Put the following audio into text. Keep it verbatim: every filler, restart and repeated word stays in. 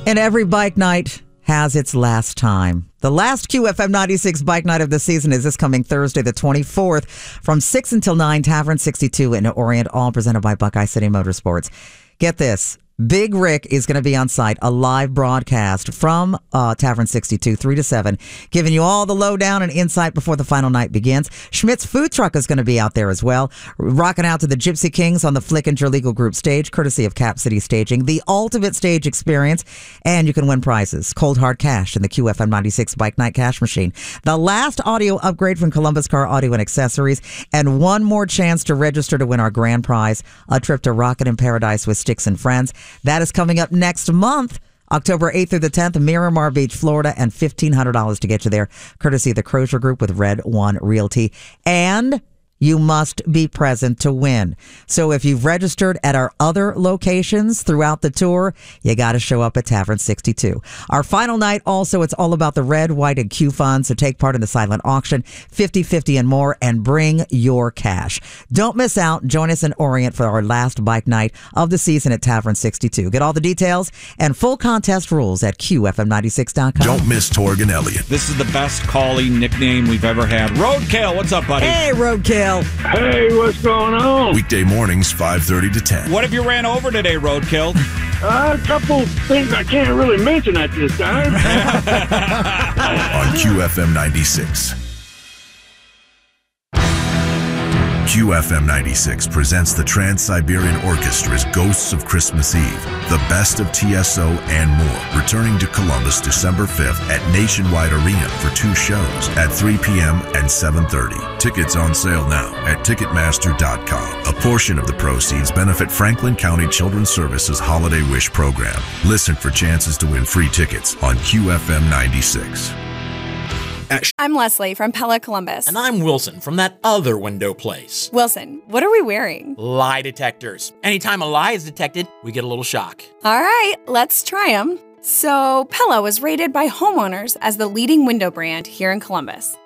And every bike night has its last time. The last Q F M ninety-six bike night of the season is this coming Thursday, the twenty-fourth, from six until nine, Tavern sixty-two in Orient, all presented by Buckeye City Motorsports. Get this. Big Rick is going to be on site, a live broadcast from uh, Tavern sixty-two, three to seven, giving you all the lowdown and insight before the final night begins. Schmidt's food truck is going to be out there as well, rocking out to the Gypsy Kings on the Flickinger Legal Group stage, courtesy of Cap City Staging, the ultimate stage experience, and you can win prizes, cold hard cash in the Q F M ninety-six Bike Night Cash Machine, the last audio upgrade from Columbus Car Audio and Accessories, and one more chance to register to win our grand prize, a trip to Rocket in Paradise with Sticks and Friends. That is coming up next month, October eighth through the tenth, Miramar Beach, Florida, and fifteen hundred dollars to get you there, courtesy of the Crozier Group with Red One Realty. And you must be present to win. So if you've registered at our other locations throughout the tour, you got to show up at Tavern sixty-two. Our final night also, it's all about the red, white, and Q funds, so take part in the silent auction, fifty fifty and more, and bring your cash. Don't miss out. Join us in Orient for our last bike night of the season at Tavern sixty-two. Get all the details and full contest rules at Q F M ninety-six dot com. Don't miss Torg and Elliott. This is the best calling nickname we've ever had. Roadkill, what's up, buddy? Hey, Roadkill. Hey, what's going on? Weekday mornings, five thirty to ten. What have you ran over today, Roadkill? Uh, a couple things I can't really mention at this time. On Q F M ninety-six. Q F M ninety-six presents the Trans-Siberian Orchestra's Ghosts of Christmas Eve, the best of T S O and more, returning to Columbus December fifth at Nationwide Arena for two shows at three p.m. and seven thirty. Tickets on sale now at Ticketmaster dot com. A portion of the proceeds benefit Franklin County Children's Services Holiday Wish Program. Listen for chances to win free tickets on Q F M ninety-six. I'm Leslie from Pella Columbus. And I'm Wilson from that other window place. Wilson, what are we wearing? Lie detectors. Anytime a lie is detected, we get a little shock. All right, let's try them. So, Pella was rated by homeowners as the leading window brand here in Columbus.